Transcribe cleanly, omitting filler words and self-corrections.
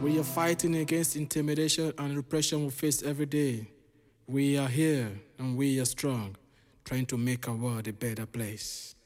We are fighting against intimidation and repression we face every day. We are here and we are strong, trying to make our world a better place.